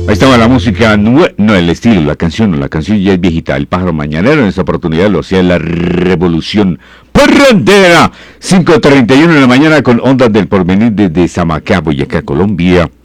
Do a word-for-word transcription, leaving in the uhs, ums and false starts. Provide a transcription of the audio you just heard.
Ahí estaba la música, nue- no el estilo, la canción, no, la canción ya es viejita. El pájaro mañanero en esta oportunidad lo hacía la revolución parrandera. cinco treinta y uno de la mañana con ondas del porvenir desde Samacá, Boyacá, Colombia.